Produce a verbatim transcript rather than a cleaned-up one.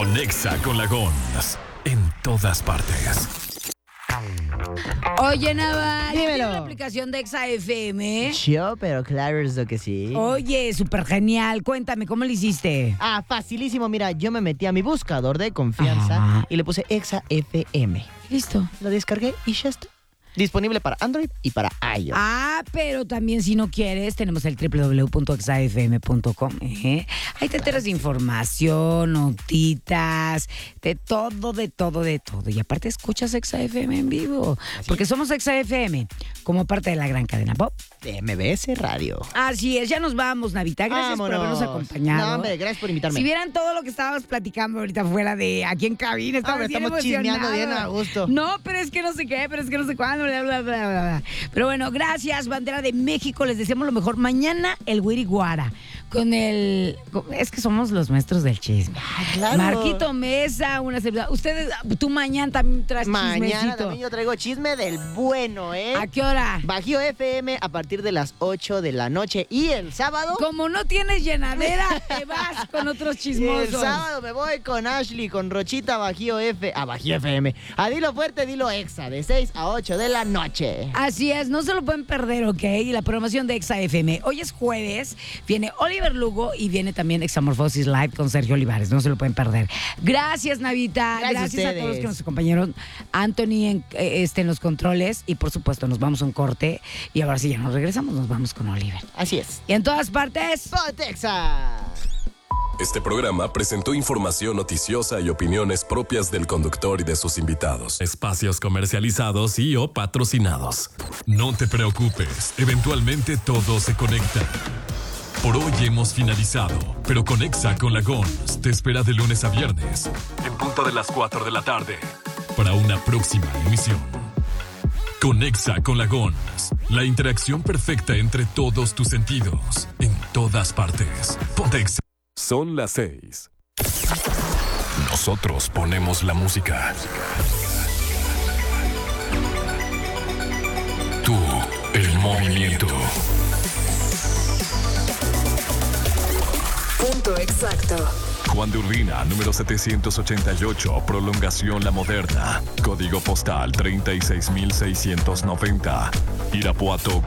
Con Exa con la Gons. En todas partes. Oye, Naval, Dímelo. ¿tienes la aplicación de Exa F M? Yo, pero claro es lo que sí. Oye, súper genial. Cuéntame, ¿cómo lo hiciste? Ah, facilísimo. Mira, yo me metí a mi buscador de confianza Ajá. y le puse Exa F M. Listo. Lo descargué y ya está. Disponible para Android y para iOS. Ah, pero también si no quieres, tenemos el doble u doble u doble u punto exa f m punto com. ¿eh? Ahí te enteras de información, notitas, de todo, de todo, de todo. Y aparte escuchas Exa F M en vivo. Porque somos Exa F M, como parte de la gran cadena pop. De M B S Radio. Así es, ya nos vamos, Navita. Gracias por Vámonos. habernos acompañado. No, hombre, gracias por invitarme. Si vieran todo lo que estábamos platicando ahorita fuera de aquí en cabina, estamos, Hombre, bien estamos chismeando emocionados. bien a gusto. No, pero es que no sé qué, pero es que no sé cuándo, bla, bla, bla, bla, bla. Pero bueno, gracias, bandera de México. Les deseamos lo mejor. Mañana el Wiriguara con el... con- es que somos los maestros del chisme. Ah, claro. Marquito Mesa, una servidora. Ustedes, tú mañana también traes Mañana chismecito. también yo traigo chisme del bueno, ¿eh? ¿A qué hora? Bajío F M a partir de las ocho de la noche. Y el sábado... Como no tienes llenadera, te vas con otros Y chismosos. el sábado me voy con Ashley, con Rochita Bajío F... A Bajío F M. A Dilo Fuerte, Dilo Exa, de seis a ocho de la noche. Así es, no se lo pueden perder, ¿ok? Y la programación de Exa F M. Hoy es jueves, viene Oliver Lugo y viene también Examorfosis Live con Sergio Olivares. No se lo pueden perder. Gracias, Navita. Gracias a Gracias a, ustedes. todos los que nos acompañaron. Anthony en, eh, este, en los controles. Y por supuesto, nos vamos a un corte. Y ahora sí, ya nos regresamos, nos vamos con Oliver. Así es. Y en todas partes... Ponte Exa. Este programa presentó información noticiosa y opiniones propias del conductor y de sus invitados. Espacios comercializados y o patrocinados. No te preocupes, eventualmente todo se conecta. Por hoy hemos finalizado, pero con Exa con la Gons te espera de lunes a viernes, en punto de las cuatro de la tarde, para una próxima emisión. Con Exa con la Gons, la interacción perfecta entre todos tus sentidos, en todas partes. Ponte Exa. Son las seis. Nosotros ponemos la música. Tú, el movimiento. Punto exacto. Juan de Urbina, número setecientos ochenta y ocho, Prolongación La Moderna. Código postal treinta y seis mil seiscientos noventa. Irapuato,